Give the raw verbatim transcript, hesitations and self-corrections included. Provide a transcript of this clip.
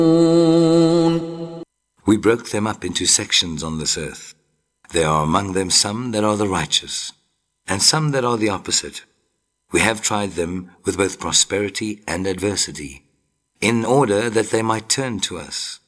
We broke them up into sections on this earth. There are among them some that are the righteous, and some that are the opposite. We have tried them with both prosperity and adversity, in order that they might turn to us.